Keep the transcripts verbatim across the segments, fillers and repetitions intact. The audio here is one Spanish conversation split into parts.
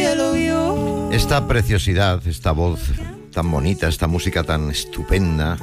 cielo vio. Esta preciosidad, esta voz tan bonita, esta música tan estupenda,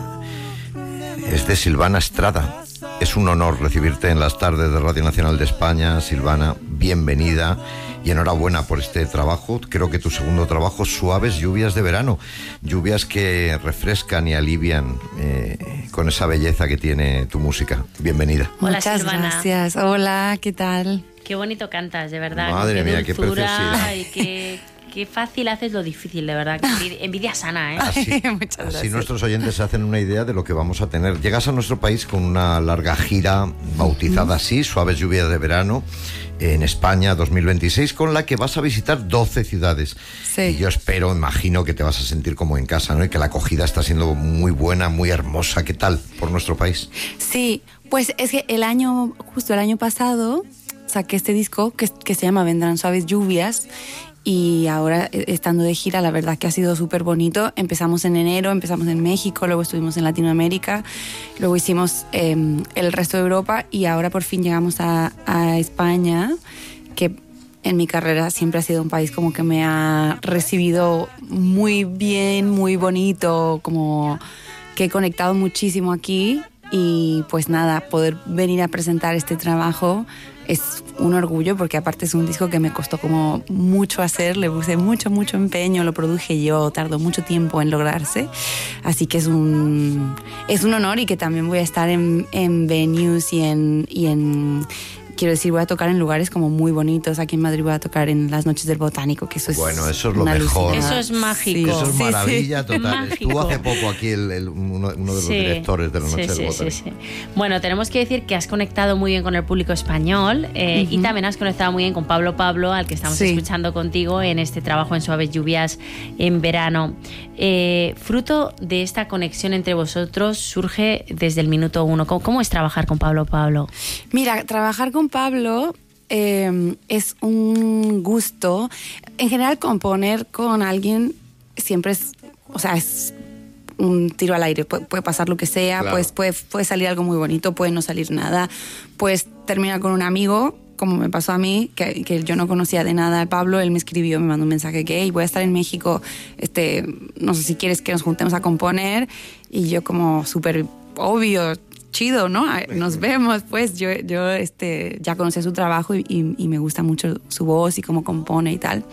es de Silvana Estrada. Es un honor recibirte en las tardes de Radio Nacional de España. Silvana, bienvenida y enhorabuena por este trabajo. Creo que tu segundo trabajo, Suaves lluvias de verano. Lluvias que refrescan y alivian eh, con esa belleza que tiene tu música. Bienvenida. Hola, Muchas Silvana. gracias. Hola, ¿qué tal? Qué bonito cantas, de verdad. Madre qué mía, qué dulzura preciosidad. y qué, qué fácil haces lo difícil, de verdad. Qué envidia, envidia sana, ¿eh? Así, Muchas así gracias. nuestros oyentes se hacen una idea de lo que vamos a tener. Llegas a nuestro país con una larga gira bautizada así, Suaves lluvias de verano, en España dos mil veintiséis, con la que vas a visitar doce ciudades. Sí. Y yo espero, imagino que te vas a sentir como en casa, ¿no? Y que la acogida está siendo muy buena, muy hermosa. ¿Qué tal por nuestro país? Sí, pues es que el año, justo el año pasado, saqué este disco que, que se llama Vendrán Suaves Lluvias. Y ahora, estando de gira, la verdad que ha sido súper bonito. Empezamos en enero, empezamos en México, luego estuvimos en Latinoamérica, luego hicimos eh, el resto de Europa y ahora por fin llegamos a, a España, que en mi carrera siempre ha sido un país como que me ha recibido muy bien, muy bonito, como que he conectado muchísimo aquí. Y pues nada, poder venir a presentar este trabajo es un orgullo, porque aparte es un disco que me costó como mucho hacer, le puse mucho, mucho empeño, lo produje yo, tardó mucho tiempo en lograrse, así que es un, es un honor, y que también voy a estar en, en venues y en, y en, quiero decir, voy a tocar en lugares como muy bonitos. Aquí en Madrid voy a tocar en las Noches del Botánico, que eso es Bueno, eso es lo una mejor. alucinada. Eso es mágico. Sí. Eso es Sí, maravilla sí. total. Mágico. Estuvo hace poco aquí el, el- uno, uno de los Sí. directores de la Noche Sí, del sí, Botánico. sí, sí. Bueno, tenemos que decir que has conectado muy bien con el público español, eh, y también has conectado muy bien con Pablo Pablo, al que estamos Sí. escuchando contigo en este trabajo en Suaves lluvias en verano. Eh, fruto de esta conexión entre vosotros surge desde el minuto uno. ¿Cómo, cómo es trabajar con Pablo Pablo? Mira, trabajar con Pablo eh, es un gusto. En general, componer con alguien siempre es, o sea, es un tiro al aire. Pu- puede pasar lo que sea, Claro. pues puede, puede salir algo muy bonito, puede no salir nada. Puedes terminar con un amigo, como me pasó a mí, que, que yo no conocía de nada a Pablo. Él me escribió, me mandó un mensaje que, hey, voy a estar en México, este, no sé si quieres que nos juntemos a componer. Y yo como súper obvio, chido, ¿no? Ay, nos vemos, pues. Yo, yo este, ya conocía su trabajo y, y, y me gusta mucho su voz y cómo compone y tal.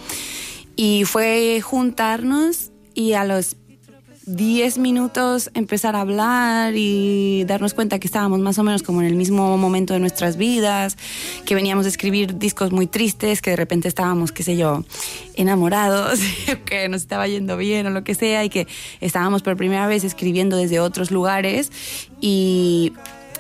Y fue juntarnos y a los diez minutos empezar a hablar y darnos cuenta que estábamos más o menos como en el mismo momento de nuestras vidas, que veníamos a escribir discos muy tristes, que de repente estábamos, qué sé yo, enamorados, que nos estaba yendo bien o lo que sea, y que estábamos por primera vez escribiendo desde otros lugares. Y...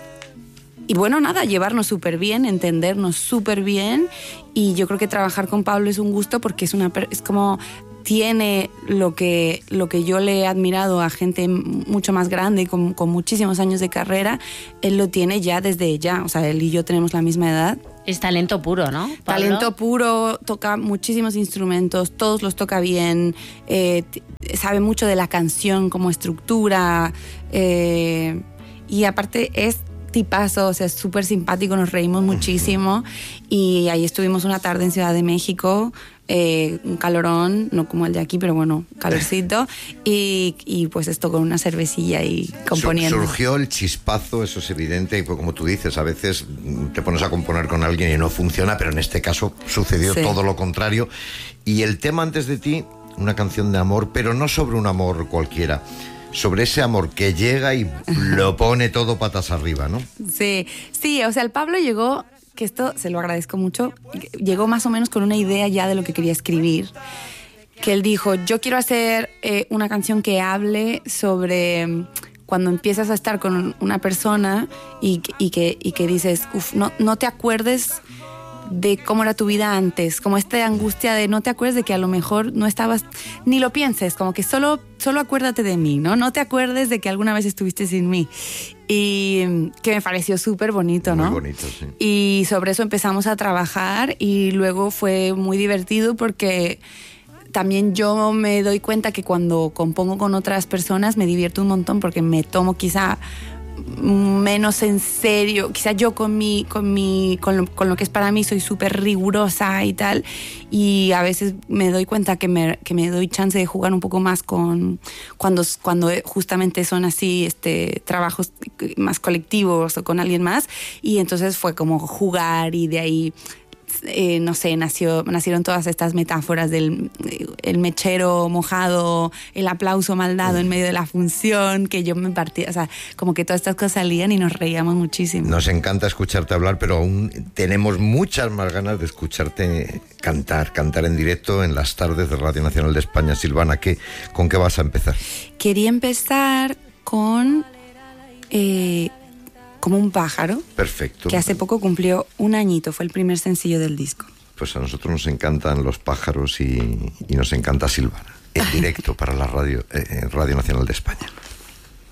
Y bueno, nada, llevarnos súper bien, entendernos súper bien. Y yo creo que trabajar con Pablo es un gusto, porque es, una, per- es como tiene lo que, lo que yo le he admirado a gente mucho más grande, con, con muchísimos años de carrera. Él lo tiene ya desde ya. O sea, él y yo tenemos la misma edad. Es talento puro, ¿no, Pablo? Talento puro, toca muchísimos instrumentos, todos los toca bien, eh, t- sabe mucho de la canción como estructura, eh, y aparte es tipazo, o sea, es súper simpático, nos reímos muchísimo. Y ahí estuvimos una tarde en Ciudad de México, eh, un calorón, no como el de aquí, pero bueno, calorcito, y, y pues esto con una cervecilla y componiendo. Sur- Surgió el chispazo, eso es evidente, y pues como tú dices, a veces mm, te pones a componer con alguien y no funciona, pero en este caso sucedió Sí. todo lo contrario. Y el tema Antes de ti, una canción de amor, pero no sobre un amor cualquiera, sobre ese amor que llega y lo pone todo patas arriba, ¿no? Sí, sí, o sea, el Pablo llegó, que esto se lo agradezco mucho, llegó más o menos con una idea ya de lo que quería escribir, que él dijo, yo quiero hacer eh, una canción que hable sobre mm, cuando empiezas a estar con una persona y, y, que, y que dices, uff, no, no te acuerdes de cómo era tu vida antes, como esta angustia de no te acuerdes de que a lo mejor no estabas, ni lo pienses, como que solo, solo acuérdate de mí, ¿no? No te acuerdes de que alguna vez estuviste sin mí. Y que me pareció súper bonito, ¿no? Muy bonito, sí. Y sobre eso empezamos a trabajar y luego fue muy divertido, porque también yo me doy cuenta que cuando compongo con otras personas me divierto un montón, porque me tomo quizá menos en serio. Quizá yo con mi, con mi, con lo, con lo que es para mí soy súper rigurosa y tal, y a veces me doy cuenta que me, que me doy chance de jugar un poco más con cuando, cuando justamente son así este, trabajos más colectivos o con alguien más, y entonces fue como jugar y de ahí... Eh, no sé, nació, nacieron todas estas metáforas del el mechero mojado, el aplauso mal dado en medio de la función, que yo me partía, o sea, como que todas estas cosas salían y nos reíamos muchísimo. Nos encanta escucharte hablar, pero aún tenemos muchas más ganas de escucharte cantar, cantar en directo en las tardes de Radio Nacional de España. Silvana, ¿qué, ¿con qué vas a empezar? Quería empezar con... Eh, Como un pájaro. Perfecto. Que hace poco cumplió un añito, fue el primer sencillo del disco. Pues a nosotros nos encantan los pájaros y, y nos encanta Silvana. En directo para la radio, eh, Radio Nacional de España.